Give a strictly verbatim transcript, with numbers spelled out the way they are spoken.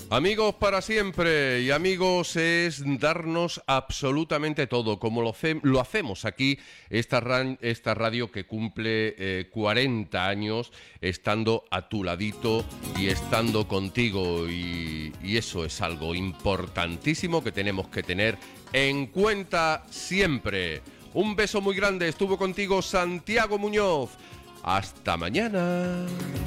Amigos para siempre, y amigos es darnos absolutamente todo, como lo, fe- lo hacemos aquí, esta, ran- esta radio que cumple eh, cuarenta años, estando a tu ladito y estando contigo, y, y eso es algo importantísimo que tenemos que tener en cuenta siempre. Un beso muy grande, estuvo contigo Santiago Muñoz. Hasta mañana.